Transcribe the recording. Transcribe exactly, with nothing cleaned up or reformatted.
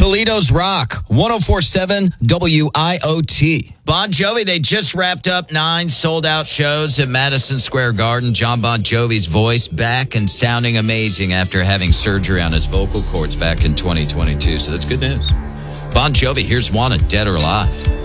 Toledo's Rock, one oh four point seven W I O T. Bon Jovi, they just wrapped up nine sold-out shows at Madison Square Garden. John Bon Jovi's voice back and sounding amazing after having surgery on his vocal cords back in twenty twenty-two. So that's good news. Bon Jovi, here's Wanted, Dead or Alive.